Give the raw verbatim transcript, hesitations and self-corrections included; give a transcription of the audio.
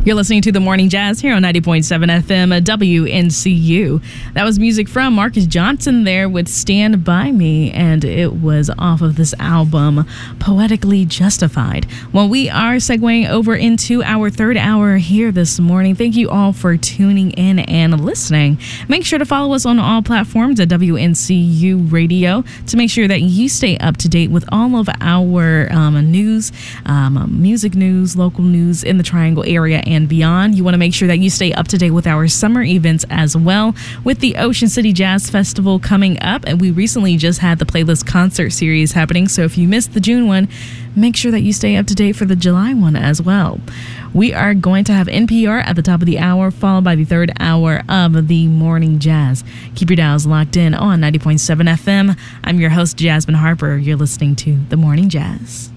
You're listening to The Morning Jazz here on ninety point seven F M W N C U. That was music from Marcus Johnson there with Stand By Me, and it was off of this album, Poetically Justified. Well, we are segueing over into our third hour here this morning. Thank you all for tuning in and listening. Make sure to follow us on all platforms at W N C U Radio to make sure that you stay up to date with all of our um, news, um, music news, local news in the Triangle area and beyond. You want to make sure that you stay up to date with our summer events as well, with the Ocean City Jazz Festival coming up. And we recently just had the Playlist Concert Series happening. So if you missed the June one, make sure that you stay up to date for the July one as well. We are going to have N P R at the top of the hour, followed by the third hour of the Morning Jazz. Keep your dials locked in on ninety point seven F M. I'm your host, Jasmine Harper. You're listening to The Morning Jazz.